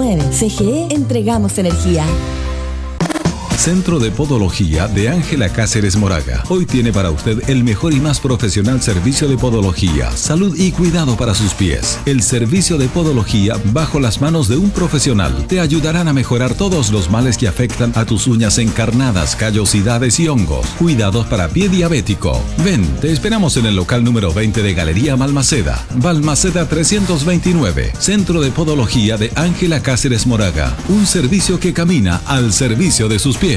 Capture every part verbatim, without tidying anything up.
nueve. C G E, entregamos energía. Centro de Podología de Ángela Cáceres Moraga. Hoy tiene para usted el mejor y más profesional servicio de podología, salud y cuidado para sus pies. El servicio de podología bajo las manos de un profesional te ayudarán a mejorar todos los males que afectan a tus uñas encarnadas, callosidades y hongos. Cuidados para pie diabético. Ven, te esperamos en el local número veinte de Galería Balmaceda. Balmaceda trescientos veintinueve. Centro de Podología de Ángela Cáceres Moraga. Un servicio que camina al servicio de sus pies.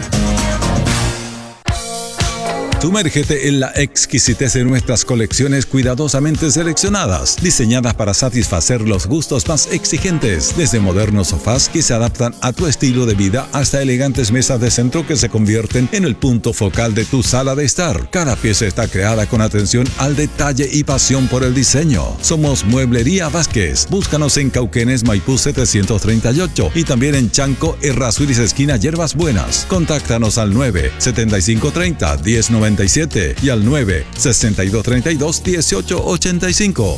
Sumérgete en la exquisitez de nuestras colecciones cuidadosamente seleccionadas, diseñadas para satisfacer los gustos más exigentes, desde modernos sofás que se adaptan a tu estilo de vida hasta elegantes mesas de centro que se convierten en el punto focal de tu sala de estar. Cada pieza está creada con atención al detalle y pasión por el diseño. Somos Mueblería Vázquez. Búscanos en Cauquenes, Maipú setecientos treinta y ocho y también en Chanco, Errázuriz, esquina Hierbas Buenas. Contáctanos al nueve setenta y cinco treinta diez noventa y siete y al nueve sesenta y dos treinta y dos dieciocho ochenta y cinco.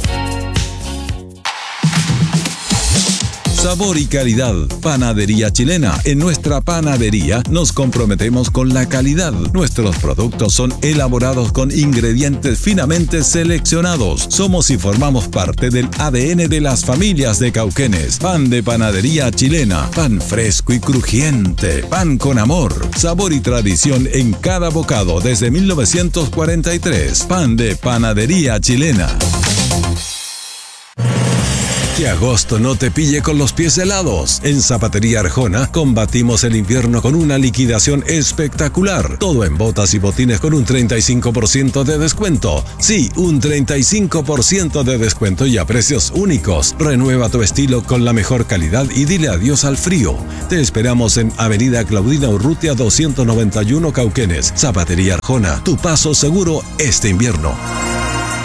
Sabor y calidad. Panadería Chilena. En nuestra panadería nos comprometemos con la calidad. Nuestros productos son elaborados con ingredientes finamente seleccionados. Somos y formamos parte del A D N de las familias de Cauquenes. Pan de Panadería Chilena. Pan fresco y crujiente. Pan con amor. Sabor y tradición en cada bocado desde mil novecientos cuarenta y tres. Pan de Panadería Chilena. Que agosto no te pille con los pies helados. En Zapatería Arjona combatimos el invierno con una liquidación espectacular. Todo en botas y botines con un treinta y cinco por ciento de descuento. Sí, un treinta y cinco por ciento de descuento y a precios únicos. Renueva tu estilo con la mejor calidad y dile adiós al frío. Te esperamos en Avenida Claudina Urrutia doscientos noventa y uno Cauquenes. Zapatería Arjona, tu paso seguro este invierno.